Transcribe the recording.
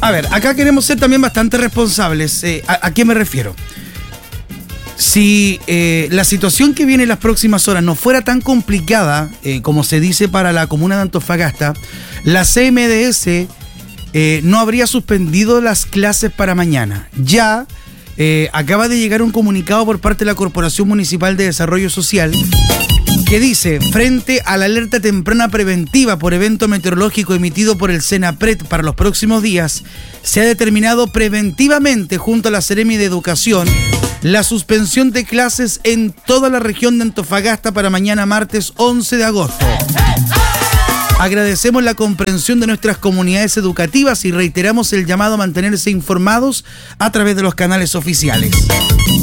A ver, acá queremos ser también bastante responsables. ¿A qué me refiero? Si la situación que viene en las próximas horas no fuera tan complicada como se dice para la comuna de Antofagasta, la CMDS no habría suspendido las clases para mañana. Ya acaba de llegar un comunicado por parte de la Corporación Municipal de Desarrollo Social que dice: frente a la alerta temprana preventiva por evento meteorológico emitido por el Senapred para los próximos días, se ha determinado preventivamente junto a la Seremi de Educación la suspensión de clases en toda la región de Antofagasta para mañana martes 11 de agosto. Agradecemos la comprensión de nuestras comunidades educativas y reiteramos el llamado a mantenerse informados a través de los canales oficiales.